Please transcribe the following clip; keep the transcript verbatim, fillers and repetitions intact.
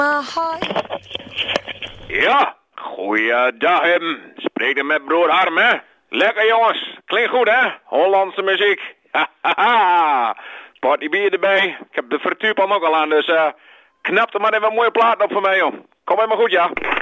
Ja, goeiedag hem. Spreek er met broer Harm, hè? Lekker jongens. Klinkt goed, hè? Hollandse muziek. Hahaha. Potje bier erbij. Ik heb de frituurpan ook al aan, dus uh, knap er maar even een mooie plaat op voor mij, joh. Kom maar goed, ja.